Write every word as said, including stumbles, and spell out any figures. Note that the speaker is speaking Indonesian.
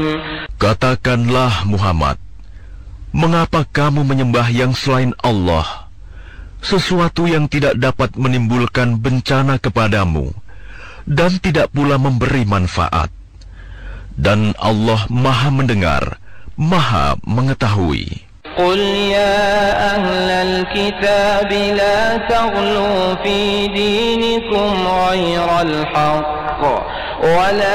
Katakanlah Muhammad, mengapa kamu menyembah yang selain Allah, sesuatu yang tidak dapat menimbulkan bencana kepadamu dan tidak pula memberi manfaat? Dan Allah Maha Mendengar, Maha Mengetahui. Qul ya ahlal kitab la taghlu fi dinikum ghairal haqq wa la